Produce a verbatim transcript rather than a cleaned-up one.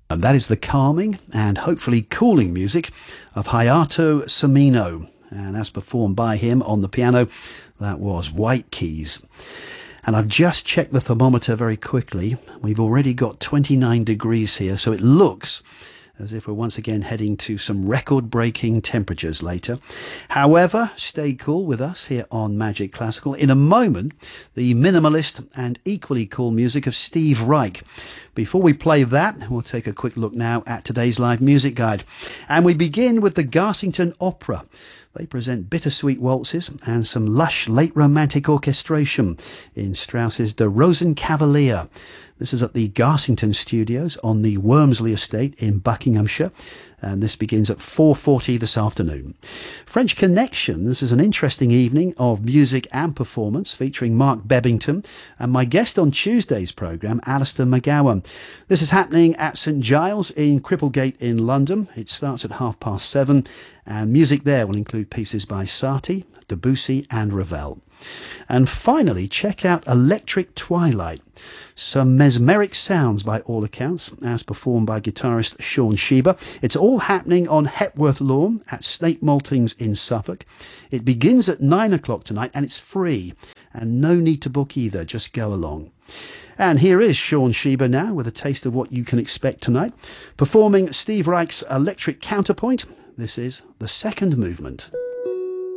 And that is the calming and hopefully cooling music of Hayato Samino. And as performed by him on the piano, that was White Keys. And I've just checked the thermometer very quickly. We've already got twenty-nine degrees here, so it looks as if we're once again heading to some record-breaking temperatures later. However, stay cool with us here on Magic Classical. In a moment, the minimalist and equally cool music of Steve Reich. Before we play that, we'll take a quick look now at today's live music guide. And we begin with the Garsington Opera. They present bittersweet waltzes and some lush late romantic orchestration in Strauss's Der Rosenkavalier. This is at the Garsington Studios on the Wormsley Estate in Buckinghamshire, and this begins at four forty this afternoon. French Connection, this is an interesting evening of music and performance featuring Mark Bebbington and my guest on Tuesday's programme, Alistair McGowan. This is happening at St Giles in Cripplegate in London. It starts at half past seven, and music there will include pieces by Satie, Debussy and Ravel. And finally, check out Electric Twilight. Some mesmeric sounds by all accounts, as performed by guitarist Sean Sheba. It's all happening on Hepworth Lawn at Snake Maltings in Suffolk. It begins at nine o'clock tonight and it's free. And no need to book either, just go along. And here is Sean Sheba now with a taste of what you can expect tonight. Performing Steve Reich's Electric Counterpoint, this is the second movement.